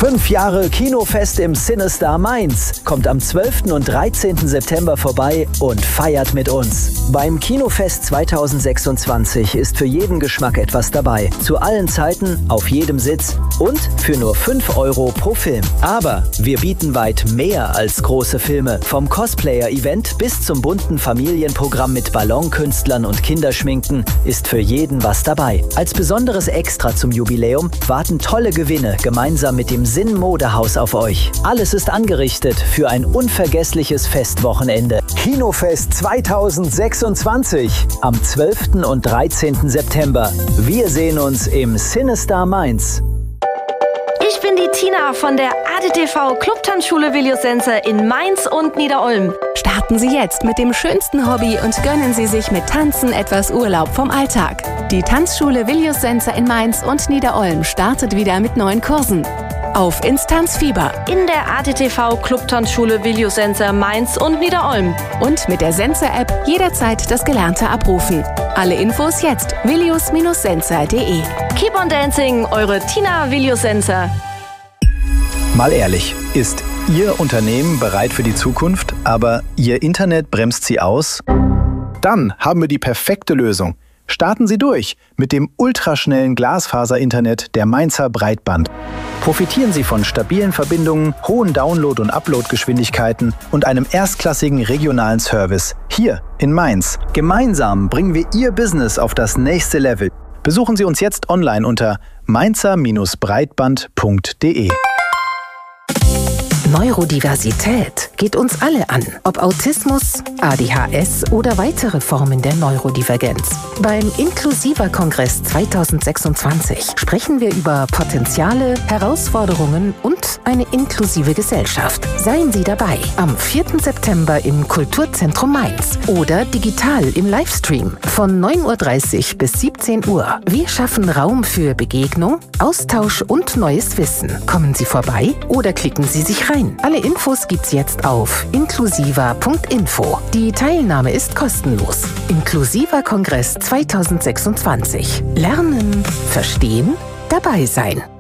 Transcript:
5 Jahre Kinofest im CineStar Mainz. Kommt am 12. und 13. September vorbei und feiert mit uns. Beim Kinofest 2026 ist für jeden Geschmack etwas dabei. Zu allen Zeiten, auf jedem Sitz und für nur 5 Euro pro Film. Aber wir bieten weit mehr als große Filme. Vom Cosplayer-Event bis zum bunten Familienprogramm mit Ballonkünstlern und Kinderschminken ist für jeden was dabei. Als besonderes Extra zum Jubiläum warten tolle Gewinne gemeinsam mit dem Sinn Modehaus auf euch. Alles ist angerichtet für ein unvergessliches Festwochenende. Kinofest 2026 am 12. und 13. September. Wir sehen uns im CineStar Mainz. Ich bin die Tina von der ADTV Clubtanzschule Viljosense in Mainz und Niederolm. Starten Sie jetzt mit dem schönsten Hobby und gönnen Sie sich mit Tanzen etwas Urlaub vom Alltag. Die Tanzschule Viljosense in Mainz und Niederolm startet wieder mit neuen Kursen. Auf ins Tanzfieber. In der ADTV Clubtanzschule Viljosense Mainz und Niederolm. Und mit der Sense-App jederzeit das Gelernte abrufen. Alle Infos jetzt viljos-sense.de. Keep on dancing, eure Tina Viljosense. Mal ehrlich, ist Ihr Unternehmen bereit für die Zukunft, aber Ihr Internet bremst Sie aus? Dann haben wir die perfekte Lösung. Starten Sie durch mit dem ultraschnellen Glasfaser-Internet der Mainzer Breitband. Profitieren Sie von stabilen Verbindungen, hohen Download- und Uploadgeschwindigkeiten und einem erstklassigen regionalen Service. Hier in Mainz. Gemeinsam bringen wir Ihr Business auf das nächste Level. Besuchen Sie uns jetzt online unter mainzer-breitband.de. Neurodiversität geht uns alle an, ob Autismus, ADHS oder weitere Formen der Neurodivergenz. Beim Inklusiver-Kongress 2026 sprechen wir über Potenziale, Herausforderungen und eine inklusive Gesellschaft. Seien Sie dabei am 4. September im Kulturzentrum Mainz oder digital im Livestream von 9:30 Uhr bis 17 Uhr. Wir schaffen Raum für Begegnung, Austausch und neues Wissen. Kommen Sie vorbei oder klicken Sie sich rein. Alle Infos gibt's jetzt auf inklusiver.info. Die Teilnahme ist kostenlos. Inklusiver Kongress 2026. Lernen, verstehen, dabei sein.